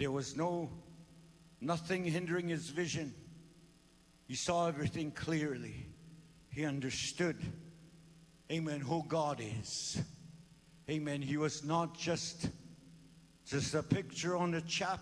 There was nothing hindering his vision. He saw everything clearly. He understood, amen, who God is. Amen. He was not just a picture on a